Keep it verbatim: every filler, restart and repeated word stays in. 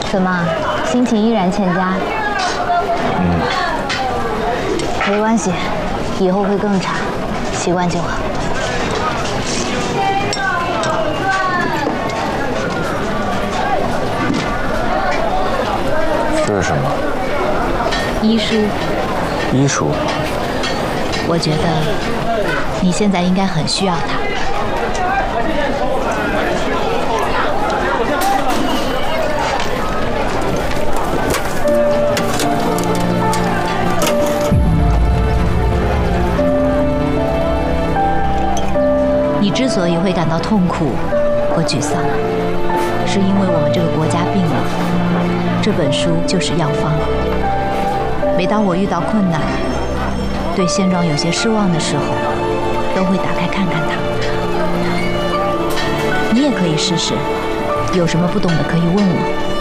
怎么，心情依然欠佳？ 嗯， 没关系，以后会更差，习惯就好。 这是什么？ 医书。 医书。 我觉得你现在应该很需要它。你之所以会感到痛苦和沮丧，是因为我们这个国家病了。这本书就是药方。每当我遇到困难，对现状有些失望的时候，都会打开看看它。你也可以试试，有什么不懂的可以问我。